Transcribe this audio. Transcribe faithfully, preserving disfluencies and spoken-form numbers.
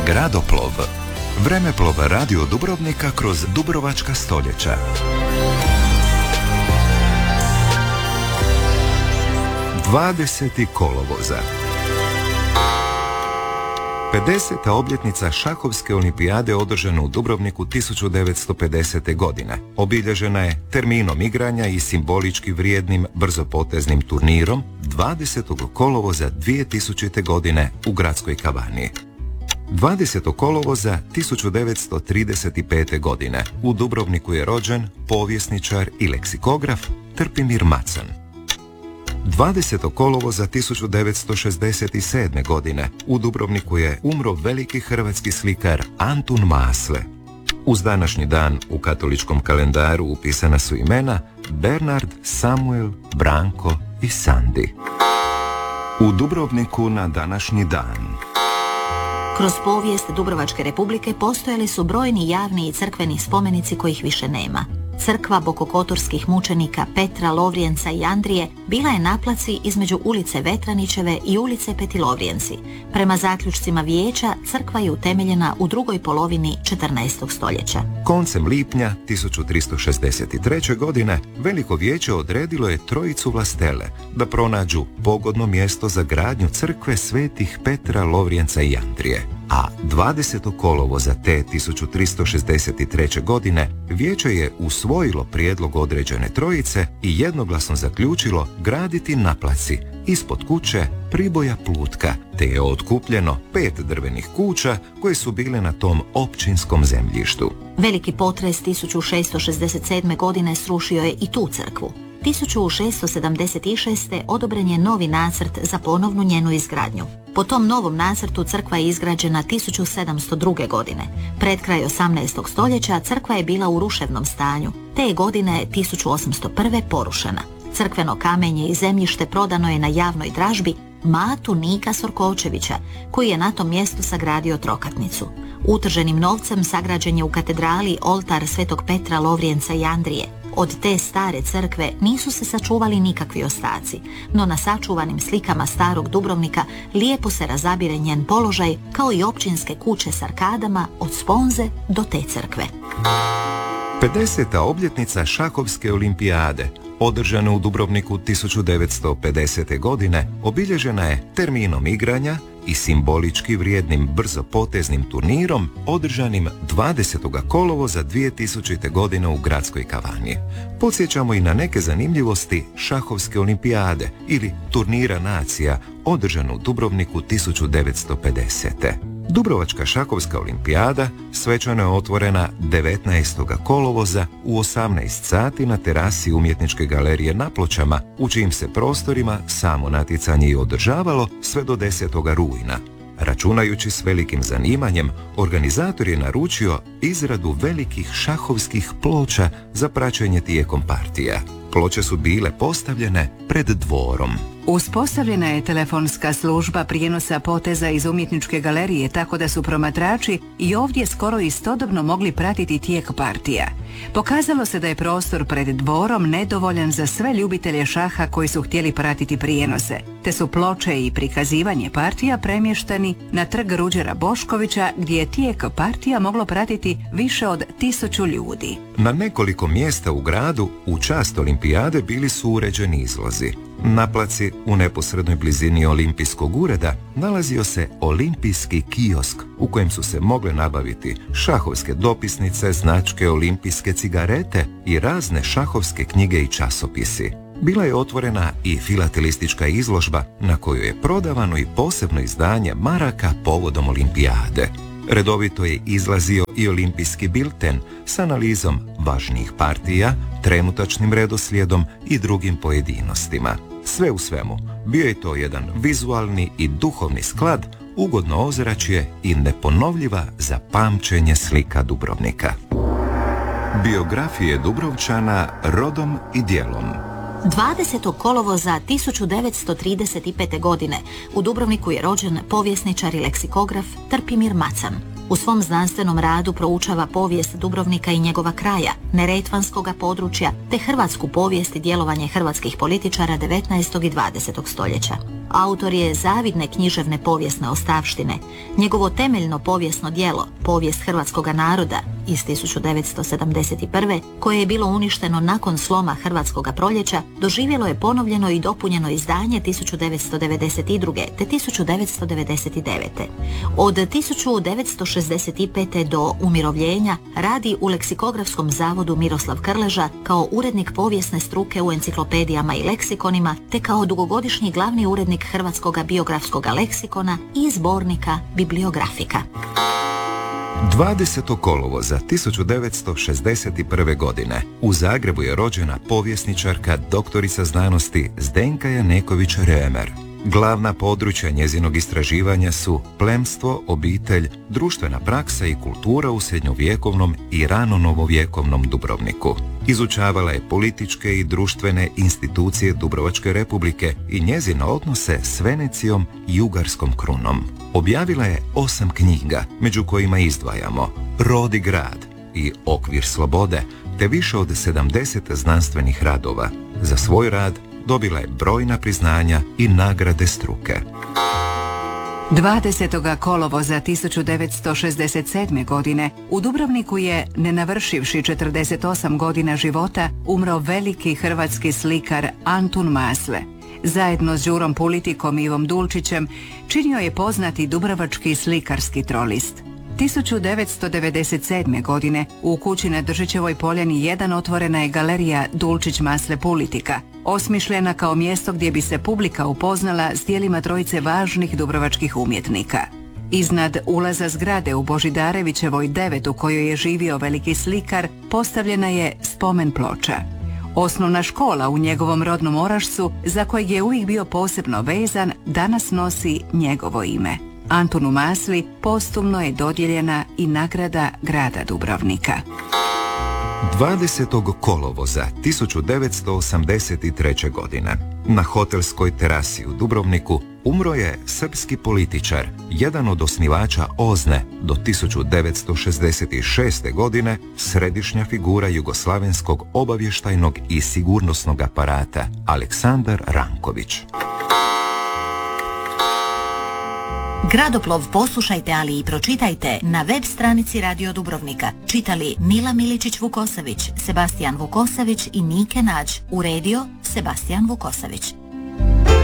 Gradoplov. Vremeplov radio Dubrovnika kroz dubrovačka stoljeća. dvadesetog kolovoza. pedeseta obljetnica šahovske olimpijade održana u Dubrovniku tisuću devetsto pedesete. godine. Obilježena je terminom igranja i simbolički vrijednim brzopoteznim turnirom dvadesetog kolovoza dvije tisućite. godine u gradskoj kavani. dvadesetog kolovoza tisuću devetsto trideset pete. godine u Dubrovniku je rođen povjesničar i leksikograf Trpimir Macan. dvadesetog kolovoza tisuću devetsto šezdeset sedme. godine u Dubrovniku je umro veliki hrvatski slikar Antun Masle. Uz današnji dan u katoličkom kalendaru upisana su imena Bernard, Samuel, Branko i Sandi. U Dubrovniku na današnji dan. Kroz povijest Dubrovačke republike postojali su brojni javni i crkveni spomenici kojih više nema. Crkva bokokotorskih mučenika Petra, Lovrijenca i Andrije bila je na placi između ulice Vetranićeve i ulice Petilovrijenci. Prema zaključcima vijeća, crkva je utemeljena u drugoj polovini četrnaestog. stoljeća. Koncem lipnja tisuću tristo šezdeset treće. godine Veliko vijeće odredilo je trojicu vlastele da pronađu pogodno mjesto za gradnju crkve svetih Petra, Lovrijenca i Andrije. A dvadesetog kolovoza te tisuću tristo šezdeset treće. godine vijeće je usvojilo prijedlog određene trojice i jednoglasno zaključilo graditi na placi ispod kuće Priboja Plutka, te je otkupljeno pet drvenih kuća koje su bile na tom općinskom zemljištu. Veliki potres tisuću šesto šezdeset sedme. godine srušio je i tu crkvu. tisuću šesto sedamdeset šeste. odobren je novi nacrt za ponovnu njenu izgradnju. Po tom novom nacrtu crkva je izgrađena tisuću sedamsto druge. godine. Pred kraj osamnaestog. stoljeća crkva je bila u ruševnom stanju, te je godine tisuću osamsto prve. porušena. Crkveno kamenje i zemljište prodano je na javnoj dražbi Matu Nika Sorkočevića, koji je na tom mjestu sagradio trokatnicu. Utrženim novcem sagrađen je u katedrali oltar svetog Petra, Lovrijenca i Andrije. Od te stare crkve nisu se sačuvali nikakvi ostaci, no na sačuvanim slikama starog Dubrovnika lijepo se razabire njen položaj, kao i općinske kuće s arkadama od sponze do te crkve. pedeseta obljetnica šahovske olimpijade, održana u Dubrovniku tisuću devetsto pedesete. godine, obilježena je terminom igranja i simbolički vrijednim brzopoteznim turnirom održanim dvadesetog kolovoza dvije tisućite. godine u gradskoj kavani. Podsjećamo i na neke zanimljivosti šahovske olimpijade ili turnira nacija održano u Dubrovniku tisuću devetsto pedesete. Dubrovačka šahovska olimpijada svečano je otvorena devetnaestog kolovoza u osamnaest sati na terasi Umjetničke galerije na Pločama, u čijim se prostorima samo natjecanje i održavalo sve do desetog rujna. Računajući s velikim zanimanjem, organizator je naručio izradu velikih šahovskih ploča za praćenje tijekom partija. Ploče su bile postavljene pred dvorom. Uspostavljena je telefonska služba prijenosa poteza iz Umjetničke galerije, tako da su promatrači i ovdje skoro istodobno mogli pratiti tijek partija. Pokazalo se da je prostor pred dvorom nedovoljan za sve ljubitelje šaha koji su htjeli pratiti prijenose, te su ploče i prikazivanje partija premješteni na trg Ruđera Boškovića, gdje je tijek partija moglo pratiti više od tisuću ljudi. Na nekoliko mjesta u gradu u čast olimpijade bili su uređeni izlozi. Na placi u neposrednoj blizini olimpijskog ureda nalazio se olimpijski kiosk u kojem su se mogle nabaviti šahovske dopisnice, značke, olimpijske cigarete i razne šahovske knjige i časopisi. Bila je otvorena i filatelistička izložba na kojoj je prodavano i posebno izdanje maraka povodom olimpijade. Redovito je izlazio i olimpijski bilten s analizom važnijih partija, trenutačnim redoslijedom i drugim pojedinostima. Sve u svemu, bio je to jedan vizualni i duhovni sklad, ugodno ozračje i neponovljiva za pamćenje slika Dubrovnika. Biografije Dubrovčana rodom i djelom. dvadesetog kolovoza tisuću devetsto trideset pete. godine u Dubrovniku je rođen povjesničar i leksikograf Trpimir Macan. U svom znanstvenom radu proučava povijest Dubrovnika i njegova kraja, neretvanskoga područja, te hrvatsku povijest i djelovanje hrvatskih političara devetnaestog i dvadesetog stoljeća. Autor je zavidne književne povijesne ostavštine. Njegovo temeljno povijesno djelo, Povijest hrvatskoga naroda iz tisuću devetsto sedamdeset prve, koje je bilo uništeno nakon sloma Hrvatskoga proljeća, doživjelo je ponovljeno i dopunjeno izdanje tisuću devetsto devedeset druge. te tisuću devetsto devedeset devete. Od tisuću devetsto šezdeset pete. do umirovljenja radi u Leksikografskom zavodu Miroslav Krleža kao urednik povijesne struke u enciklopedijama i leksikonima, te kao dugogodišnji glavni urednik Hrvatskoga biografskoga leksikona i zbornika Bibliografika. dvadesetog kolovoza tisuću devetsto šezdeset prve. godine u Zagrebu je rođena povjesničarka, doktorica znanosti Zdenka Janeković-Remer. Glavna područja njezinog istraživanja su plemstvo, obitelj, društvena praksa i kultura u srednjovjekovnom i rano novovjekovnom Dubrovniku. Izučavala je političke i društvene institucije Dubrovačke republike i njezine odnose s Venecijom i Ugarskom krunom. Objavila je osam knjiga, među kojima izdvajamo Rod i grad i Okvir slobode, te više od sedamdeset znanstvenih radova. Za svoj rad dobila je brojna priznanja i nagrade struke. dvadesetog kolovoza tisuću devetsto šezdeset sedme. godine u Dubrovniku je, ne navršivši četrdeset osam godina života, umro veliki hrvatski slikar Antun Masle. Zajedno s Đurom Pulitikom i Ivom Dulčićem činio je poznati dubrovački slikarski trolist. tisuću devetsto devedeset sedme. godine u kući na Držićevoj poljani jedan otvorena je galerija Dulčić Masle Pulitika, osmišljena kao mjesto gdje bi se publika upoznala s djelima trojice važnih dubrovačkih umjetnika. Iznad ulaza zgrade u Božidarevićevoj devet, u kojoj je živio veliki slikar, postavljena je spomen ploča. Osnovna škola u njegovom rodnom Orašcu, za kojeg je uvijek bio posebno vezan, danas nosi njegovo ime. Antunu Masli postumno je dodijeljena i nagrada grada Dubrovnika. dvadesetog kolovoza tisuću devetsto osamdeset treće. godine na hotelskoj terasi u Dubrovniku umro je srpski političar, jedan od osnivača OZNE do tisuću devetsto šezdeset šeste. godine, središnja figura jugoslavenskog obavještajnog i sigurnosnog aparata, Aleksandar Ranković. Gradoplov poslušajte, ali i pročitajte na web stranici Radio Dubrovnika. Čitali Mila Miličić-Vukosavić, Sebastijan Vukosavić i Nike Nađ. Uredio Sebastijan Vukosavić.